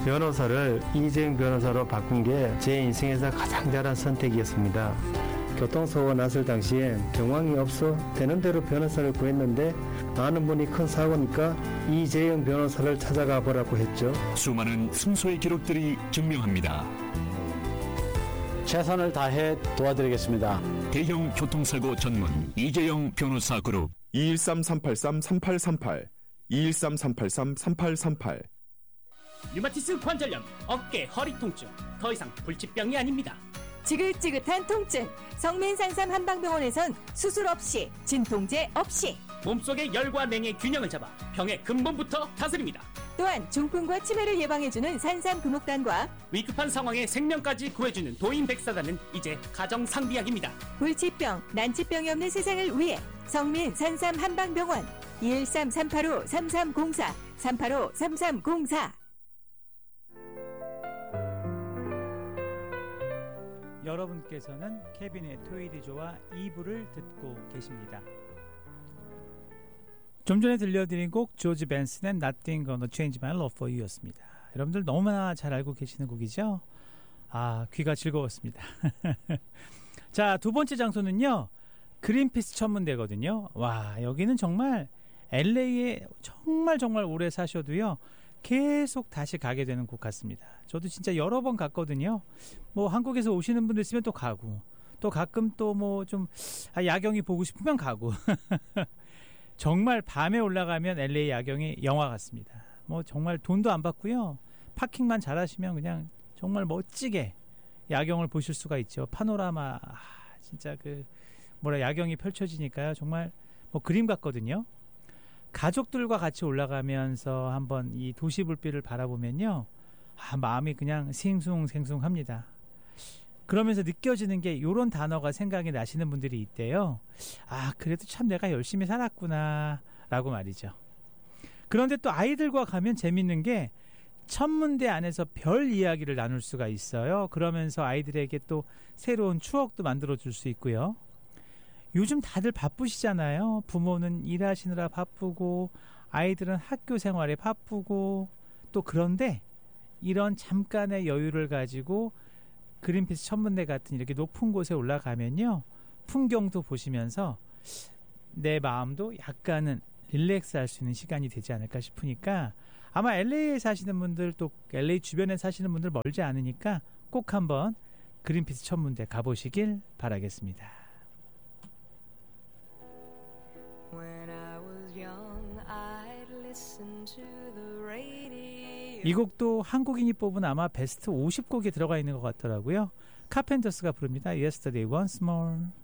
변호사를 이재용 변호사로 바꾼 게 제 인생에서 가장 잘한 선택이었습니다. 교통사고가 났을 당시엔 정황이 없어 되는 대로 변호사를 구했는데 아는 분이 큰 사고니까 이재용 변호사를 찾아가 보라고 했죠. 수많은 승소의 기록들이 증명합니다. 최선을 다해 도와드리겠습니다. 대형 교통사고 전문 이재용 변호사 그룹 213-383-3838 213-383-3838 류마티스 관절염, 어깨, 허리 통증, 더 이상 불치병이 아닙니다. 지긋지긋한 통증, 성민산삼 한방병원에선 수술 없이, 진통제 없이 몸속의 열과 냉의 균형을 잡아 병의 근본부터 다스립니다. 또한 중풍과 치매를 예방해주는 산삼 금옥단과 위급한 상황에 생명까지 구해주는 도인백사단은 이제 가정상비약입니다. 불치병, 난치병이 없는 세상을 위해 성민산삼 한방병원 213-385-3304 385-3304. 여러분께서는 케빈의 토이디조와 2부를 듣고 계십니다. 좀 전에 들려드린 곡 조지 벤슨의 Nothing Gonna Change My Love For You였습니다. 여러분들 너무나 잘 알고 계시는 곡이죠? 아, 귀가 즐거웠습니다. 자, 두 번째 장소는요, 그린피스 천문대거든요. 와, 여기는 정말 LA에 정말 오래 사셔도요, 계속 다시 가게 되는 곳 같습니다. 저도 진짜 여러 번 갔거든요. 뭐 한국에서 오시는 분들 있으면 또 가고, 또 가끔 또 뭐 좀 야경이 보고 싶으면 가고. 정말 밤에 올라가면 LA 야경이 영화 같습니다. 뭐 정말 돈도 안 받고요. 파킹만 잘하시면 그냥 정말 멋지게 야경을 보실 수가 있죠. 파노라마, 진짜 야경이 펼쳐지니까요. 정말 뭐 그림 같거든요. 가족들과 같이 올라가면서 한번 이 도시 불빛을 바라보면요, 마음이 그냥 싱숭생숭합니다. 그러면서 느껴지는 게 이런 단어가 생각이 나시는 분들이 있대요. 그래도 참 내가 열심히 살았구나 라고 말이죠. 그런데 또 아이들과 가면 재밌는 게 천문대 안에서 별 이야기를 나눌 수가 있어요. 그러면서 아이들에게 또 새로운 추억도 만들어줄 수 있고요. 요즘 다들 바쁘시잖아요. 부모는 일하시느라 바쁘고 아이들은 학교 생활에 바쁘고, 또 그런데 이런 잠깐의 여유를 가지고 그린피스 천문대 같은 이렇게 높은 곳에 올라가면요, 풍경도 보시면서 내 마음도 약간은 릴렉스 할 수 있는 시간이 되지 않을까 싶으니까, 아마 LA에 사시는 분들, 또 LA 주변에 사시는 분들 멀지 않으니까 꼭 한번 그린피스 천문대 가보시길 바라겠습니다. 이 곡도 한국인이 뽑은 아마 베스트 50곡에 들어가 있는 것 같더라고요. 카펜터스가 부릅니다. Yesterday Once More.